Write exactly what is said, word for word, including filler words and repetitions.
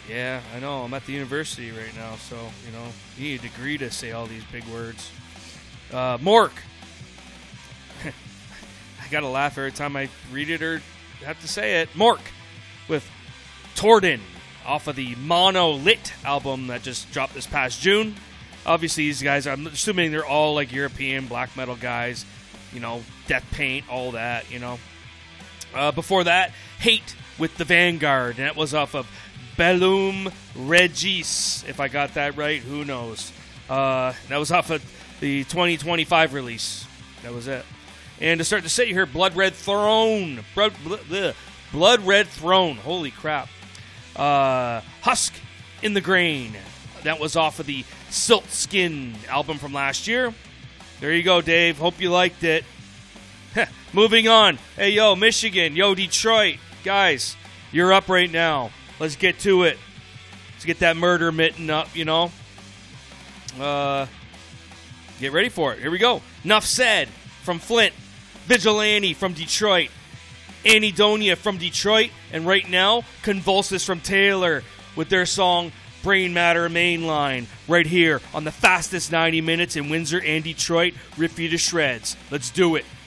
Yeah, I know. I'm at the university right now, so, you know, you need a degree to say all these big words. Uh, Mork. I gotta laugh every time I read it or have to say it. Mork with Torden off of the Monolith album that just dropped this past June. Obviously, these guys, I'm assuming they're all like European black metal guys, you know, Death Paint, all that, you know. Uh, before that, Hate with the Vanguard, and that was off of Bellum Regis, if I got that right, who knows. Uh, that was off of the twenty twenty-five release. That was it. And to start to say here, Blood Red Throne. Blood, Blood, Blood Red Throne. Holy crap. Uh, Husk in the Grain. That was off of the Silt Skin album from last year. There you go, Dave. Hope you liked it. Moving on. Hey, yo, Michigan. Yo, Detroit. Guys, you're up right now. Let's get to it. Let's get that murder mitten up, you know. Uh, get ready for it. Here we go. Nuff Said from Flint. Vigilante from Detroit. Anidonia from Detroit. And right now, Convulsus from Taylor with their song Brain Matter Mainline right here on the fastest ninety minutes in Windsor and Detroit. Rip you to shreds. Let's do it.